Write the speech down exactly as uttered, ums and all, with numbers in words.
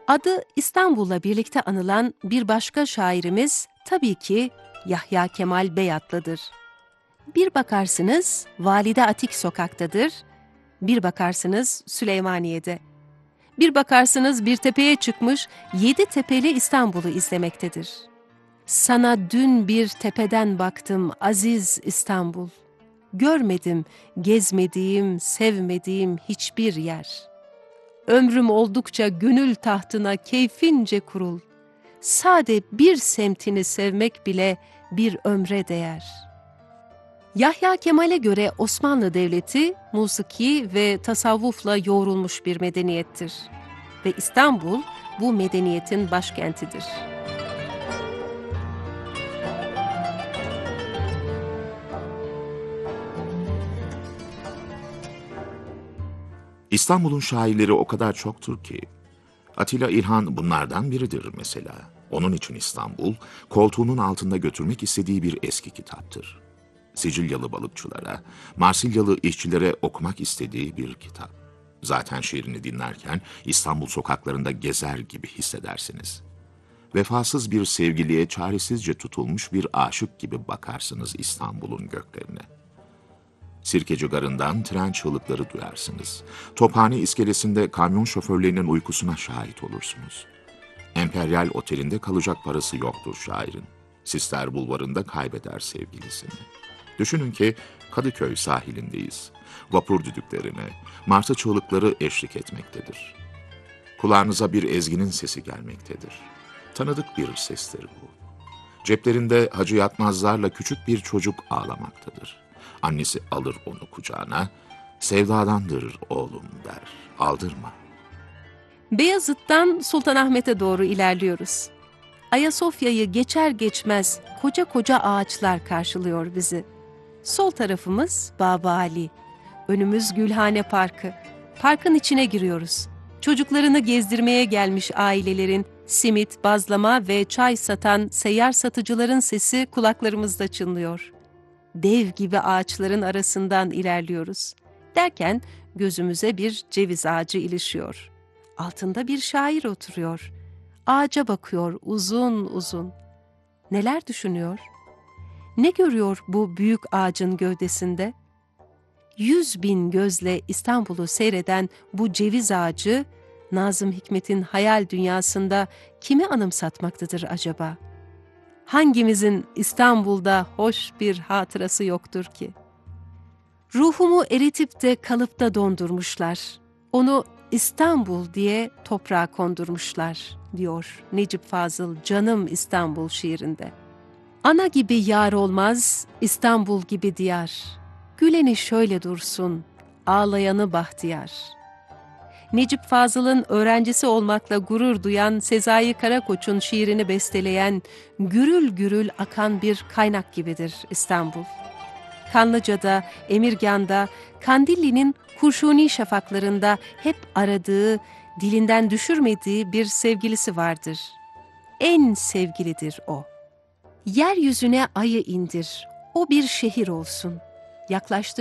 Adı İstanbul'la birlikte anılan bir başka şairimiz tabii ki Yahya Kemal Beyatlı'dır. Bir bakarsınız Valide Atik Sokak'tadır, bir bakarsınız Süleymaniye'de. Bir bakarsınız bir tepeye çıkmış yedi tepeli İstanbul'u izlemektedir. Sana dün bir tepeden baktım aziz İstanbul. Görmedim, gezmediğim, sevmediğim hiçbir yer. Ömrüm oldukça gönül tahtına keyfince kurul. Sade bir semtini sevmek bile bir ömre değer. Yahya Kemal'e göre Osmanlı Devleti, musiki ve tasavvufla yoğrulmuş bir medeniyettir. Ve İstanbul bu medeniyetin başkentidir. İstanbul'un şairleri o kadar çoktur ki, Atilla İlhan bunlardan biridir mesela. Onun için İstanbul, koltuğunun altında götürmek istediği bir eski kitaptır. Sicilyalı balıkçılara, Marsilyalı işçilere okumak istediği bir kitap. Zaten şiirini dinlerken İstanbul sokaklarında gezer gibi hissedersiniz. Vefasız bir sevgiliye çaresizce tutulmuş bir aşık gibi bakarsınız İstanbul'un göklerine. Sirkeci Garı'ndan tren çığlıkları duyarsınız. Tophane iskelesinde kamyon şoförlerinin uykusuna şahit olursunuz. Emperyal Oteli'nde kalacak parası yoktur şairin. Sister Bulvarı'nda kaybeder sevgilisini. Düşünün ki Kadıköy sahilindeyiz. Vapur düdüklerine, martı çığlıkları eşlik etmektedir. Kulağınıza bir ezginin sesi gelmektedir. Tanıdık bir sestir bu. Ceplerinde Hacı Yatmazlarla küçük bir çocuk ağlamaktadır. Annesi alır onu kucağına, sevdadandır oğlum der, aldırma. Beyazıt'tan Sultanahmet'e doğru ilerliyoruz. Ayasofya'yı geçer geçmez koca koca ağaçlar karşılıyor bizi. Sol tarafımız Babali, önümüz Gülhane Parkı. Parkın içine giriyoruz. Çocuklarını gezdirmeye gelmiş ailelerin simit, bazlama ve çay satan seyyar satıcıların sesi kulaklarımızda çınlıyor. Dev gibi ağaçların arasından ilerliyoruz. Derken gözümüze bir ceviz ağacı ilişiyor. Altında bir şair oturuyor. Ağaca bakıyor uzun uzun. Neler düşünüyor? Ne görüyor bu büyük ağacın gövdesinde? Yüz bin gözle İstanbul'u seyreden bu ceviz ağacı, Nazım Hikmet'in hayal dünyasında kimi anımsatmaktadır acaba? Hangimizin İstanbul'da hoş bir hatırası yoktur ki? Ruhumu eritip de kalıpta dondurmuşlar. Onu İstanbul diye toprağa kondurmuşlar, diyor Necip Fazıl Canım İstanbul şiirinde. Ana gibi yar olmaz, İstanbul gibi diyar. Güleni şöyle dursun, ağlayanı bahtiyar. Necip Fazıl'ın öğrencisi olmakla gurur duyan Sezai Karakoç'un şiirini besteleyen, gürül gürül akan bir kaynak gibidir İstanbul. Kanlıca'da, Emirgan'da, Kandilli'nin kurşuni şafaklarında hep aradığı, dilinden düşürmediği bir sevgilisi vardır. En sevgilidir o. Yeryüzüne ayı indir, o bir şehir olsun. Yaklaştı